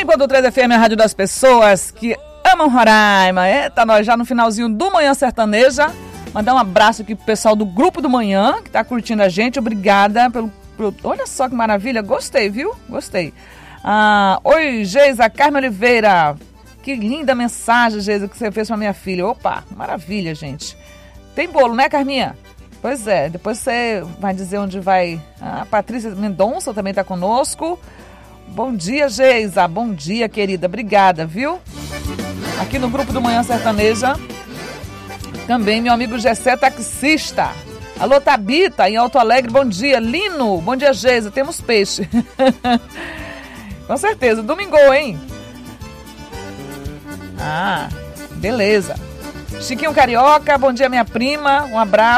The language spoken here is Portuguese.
100.3 FM, a rádio das pessoas que amam Roraima. Eita, nós já no finalzinho do Manhã Sertaneja. Mandar um abraço aqui pro pessoal do Grupo do Manhã, que tá curtindo a gente. Obrigada pelo... Olha só que maravilha, gostei, viu? Gostei. Oi, Geisa, Carmen Oliveira. Que linda mensagem, Geisa, que você fez pra minha filha. Opa, maravilha, gente. Tem bolo, né, Carminha? Pois é, depois você vai dizer onde vai. A Patrícia Mendonça também tá conosco. Bom dia, Geisa. Bom dia, querida. Obrigada, viu? Aqui no Grupo do Manhã Sertaneja, também meu amigo Gessé Taxista. Alô, Tabita, em Alto Alegre, bom dia. Lino, bom dia, Geisa. Temos peixe. Com certeza, domingo, hein? Beleza. Chiquinho Carioca, bom dia, minha prima. Um abraço.